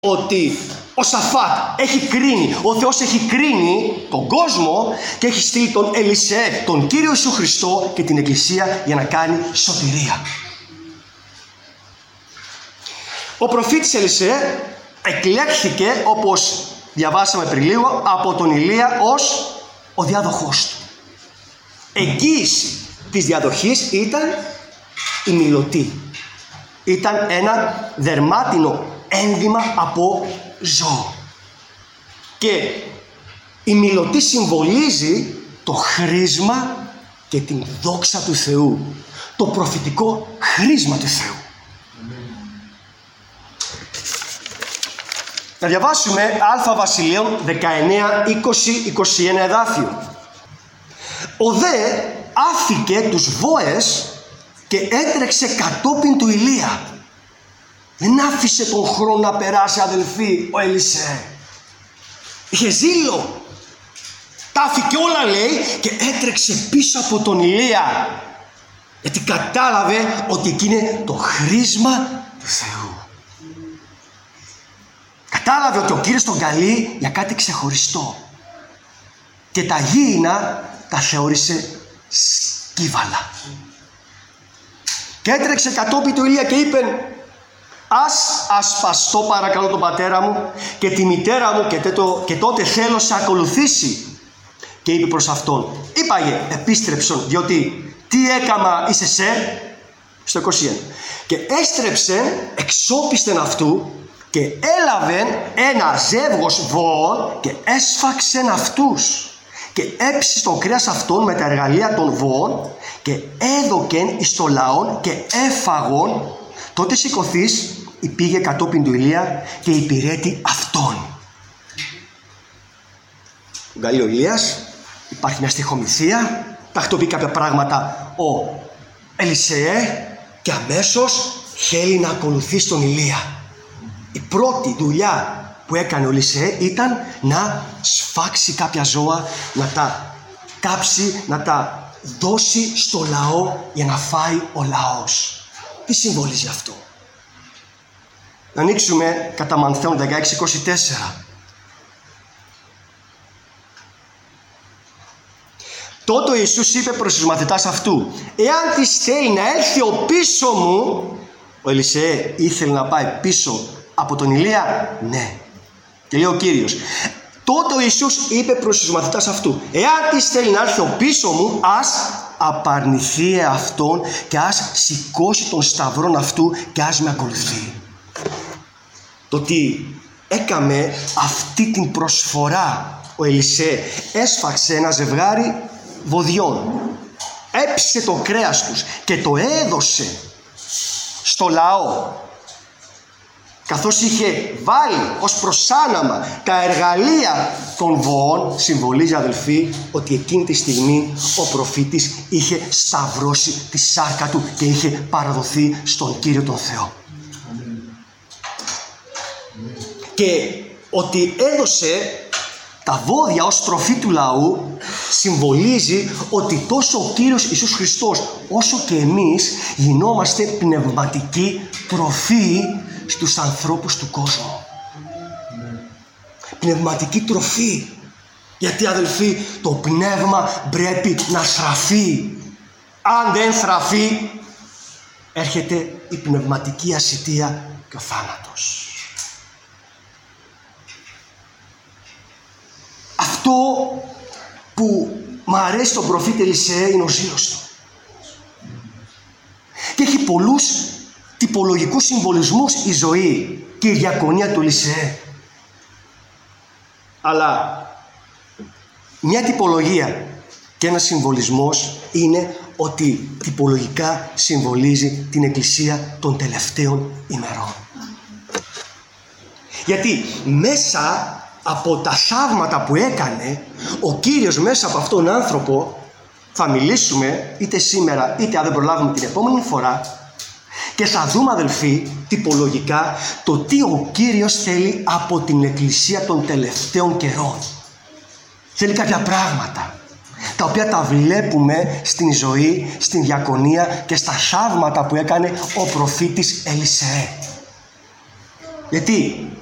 ότι ο Σαφάτ έχει κρίνει, ο Θεός έχει κρίνει τον κόσμο και έχει στείλει τον Ελισεέ, τον Κύριο Ιησού Χριστό και την Εκκλησία για να κάνει σωτηρία. Ο προφήτης Ελισεέ εκλέχθηκε, όπως διαβάσαμε πριν λίγο, από τον Ηλία ως ο διάδοχός του. Εγγύηση της διαδοχής ήταν η μιλωτή. Ήταν ένα δερμάτινο ένδυμα από ζώο. Και η μιλωτή συμβολίζει το χρήσμα και την δόξα του Θεού. Το προφητικό χρήσμα του Θεού. Να διαβάσουμε Α Βασιλείων 19, 20, 21 εδάφιο. Ο δε άφηκε τους βόες και έτρεξε κατόπιν του Ηλία. Δεν άφησε τον χρόνο να περάσει, αδελφοί, ο Ελισεέ. Είχε ζήλο. Τα άφηκε όλα, λέει, και έτρεξε πίσω από τον Ηλία. Γιατί κατάλαβε ότι εκεί είναι το χρήσμα του Θεού. Κατάλαβε ότι ο Κύριος τον καλεί για κάτι ξεχωριστό. Και τα γήινα τα θεώρησε σκύβαλα. Και έτρεξε κατόπιν του Ηλία και είπε: ας ασπαστώ παρακαλώ τον πατέρα μου και τη μητέρα μου και τότε θέλω σε ακολουθήσει. Και είπε προς αυτόν: είπαγε, επίστρεψον, διότι τι έκαμα είσαι σε, στο 21. Και έστρεψε εξόπιστεν αυτού και έλαβεν ένα ζεύγος βοών και έσφαξεν αυτούς και έψησε το κρέας αυτών με τα εργαλεία των βοών και έδωκεν εις το λαόν και έφαγον. Τότε σηκωθείς, πήγε κατόπιν του Ηλία και υπηρέτη αυτόν. Γκαλεί ο Ηλίας, υπάρχει μια στιχομυθία, τακτοποιεί κάποια πράγματα ο Ελισεέ και αμέσως θέλει να ακολουθεί τον Ηλία. Η πρώτη δουλειά που έκανε ο Ελισεέ ήταν να σφάξει κάποια ζώα, να τα κάψει, να τα δώσει στο λαό για να φάει ο λαός. Τι συμβολίζει αυτό? Να ανοίξουμε κατά Μανθαίων 16-24. Τότε ο Ιησούς είπε προς τους μαθητάς αυτού: εάν της θέλει να έρθει ο πίσω μου. Ο Ελισεέ ήθελε να πάει πίσω από τον Ηλία, ναι. Και λέει ο Κύριος: τότε ο Ιησούς είπε προς τους μαθητάς αυτού: εάν της θέλει να έρθει ο πίσω μου, ας απαρνηθεί αυτόν και ας σηκώσει τον σταυρόν αυτού και ας με ακολουθεί. Το ότι έκαμε αυτή την προσφορά ο Ελισεέ, έσφαξε ένα ζευγάρι βοδιών, έψησε το κρέας τους και το έδωσε στο λαό, καθώς είχε βάλει ως προσάναμα τα εργαλεία των βοών. Συμβολίζει, αδελφοί, ότι εκείνη τη στιγμή ο προφήτης είχε σταυρώσει τη σάρκα του και είχε παραδοθεί στον Κύριο τον Θεό. Και ότι έδωσε τα βόδια ως τροφή του λαού συμβολίζει ότι τόσο ο Κύριος Ιησούς Χριστός όσο και εμείς γινόμαστε πνευματική τροφή στους ανθρώπους του κόσμου. Πνευματική τροφή. Γιατί, αδελφοί, το πνεύμα πρέπει να θραφεί. Αν δεν θραφεί, έρχεται η πνευματική ασιτεία και ο θάνατος. Αυτό που μ' αρέσει τον προφήτη Ελισεέ είναι ο ζήλος του. Και έχει πολλούς τυπολογικούς συμβολισμούς η ζωή και η διακονία του Ελισεέ. Αλλά μια τυπολογία και ένας συμβολισμός είναι ότι τυπολογικά συμβολίζει την Εκκλησία των τελευταίων ημερών. Γιατί μέσα από τα θαύματα που έκανε ο Κύριος μέσα από αυτόν τον άνθρωπο, θα μιλήσουμε είτε σήμερα είτε αν δεν προλάβουμε την επόμενη φορά, και θα δούμε, αδελφοί, τυπολογικά το τι ο Κύριος θέλει από την Εκκλησία των τελευταίων καιρών. Θέλει κάποια πράγματα τα οποία τα βλέπουμε στην ζωή, στην διακονία και στα θαύματα που έκανε ο προφήτης Ελισεέ. Γιατί